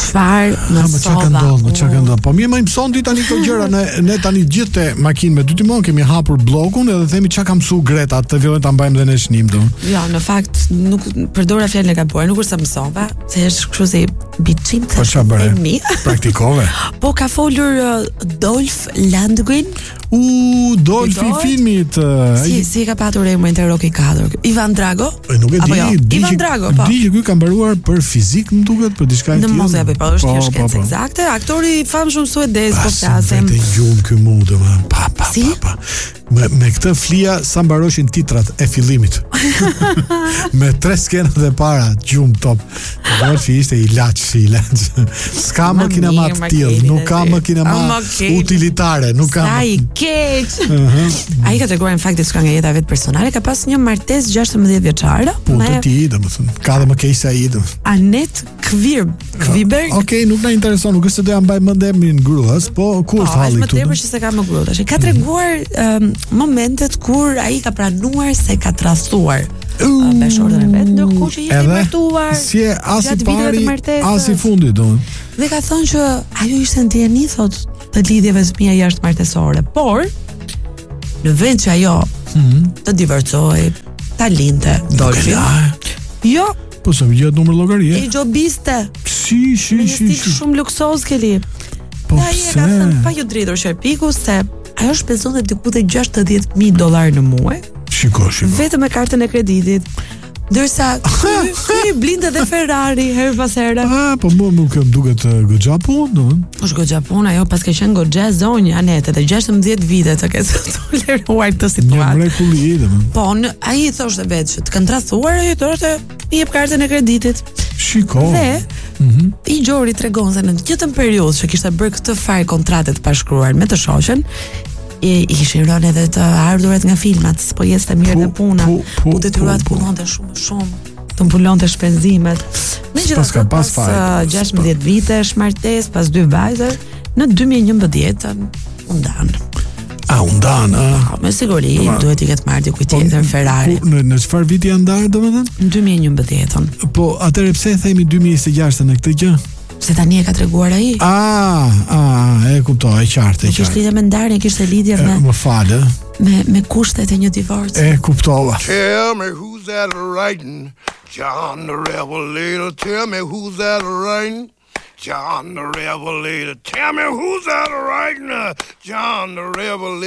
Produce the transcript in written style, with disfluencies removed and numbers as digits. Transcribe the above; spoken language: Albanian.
Çfarë më sova? Po mirë më mëson ti tani këto gjëra, ne tani gjithë te makinë me 2 timon kemi hapur bllokun edhe themi çka ka mësuar Greta, të vjen ta mbajmë dhe ne shnim do. Jo, në fakt nuk përdora fjalën e gabuar, nuk është se mësova, se është kështu si biçim të themi. Praktikove. Po ka folur Dolph Lundgren. Dolph i filmit. Si ka patur emrin te Rocky 4? Ivan Drago? Nuk e di. Ivan Drago, po. Di që ky ka mbaruar për fizik, më duket, për diçka tjetër. Në mos e po është kjo shkencë eksakte. Aktori i famshëm suedez, po flasim. Te gjum ky mund, pa. Me këtë flia sa mbaroshin titrat e fillimit. Me 3 skenat e para, gjum top. Dolphi ishte ilaç. S'ka makina të tillë, nuk ka makina utilitare, nuk ka. Ai keq. Ai ka treguar në fakt diçka nga jeta vet personale, ka pas një martesë 16 vjeçare. Po të ti, domethënë, ka dhe më keq se ai. Anet Kviberg. Okej, nuk na intereson, nuk është se doja mbaj mend emrin gruas, po kur thalli këtu. Po, më tepër që se ka më grua. Ka treguar momentet kur ai ka pranuar se ka trastuar bashkëshortën e vet, ndërkohë që ishte martuar. Si as i pari, as i fundit, domethënë. Dhe ka thënë që ajo ishte ndjeni, thot, të lidhjeve fëmia jashtë martesore, por në vend që ajo të divorcoi, ta linte Dolphy. Jo. Po sa vjet numër llogarie. E gjobiste. Si. Shumë luksoz keli. Po ai e ka thënë pa ju dritur sherpiku se ajo shpenzonte diku te $60,000 në muaj. Shiko. Vetëm me kartën e kreditit. Ndërsa ky blinte dhe Ferrari her pas here. Po më duket goxha punë, domethënë. Është goxha punë, ajo pas ka qenë goxha zonjë Anete, të 16 vite të ketë toleruar këtë situatë. Një mrekulli, domethënë. Po, ai i thoshte vetë që të kanë trastuar, ajo thoshte i jep kartën e kreditit. Shiko. Dhe i Gjori tregon se në të njëjtën periudhë që kishte bërë këtë far kontrate të pashkruar me të shoqen, i kishin rënë edhe të ardhurat nga filmat, s'po jeste mirë në puna, u detyruat punonte shumë, të mbulonte shpenzimet. Megjithatë, pas 16 vitesh martesë, pas 2 vajzë, në 2011 u ndan. U ndan, me siguri, duhet i ketë marrë diku tjetër Ferrari. Në çfarë viti janë ndarë, domethënë? Në 2011. Po, atëherë pse themi 2026 në këtë gjë? Se tani e ka treguar ai. E kuptoj, e qartë. Kishte lidhje me ndarjen, kishte lidhje me më fal, me kushtet e një divorci. E kuptova. Tell me who's that writing? John the Revelator. Tell me who's that writing? John the Revelator. Tell me who's that writing? John the Revelator.